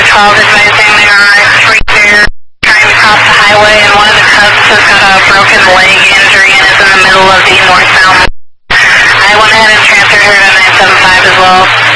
called advising they are on a street there trying to cross the highway, and one of the cubs has got a broken leg injury and is in the middle of the northbound. I went ahead and transferred her to 975 as well.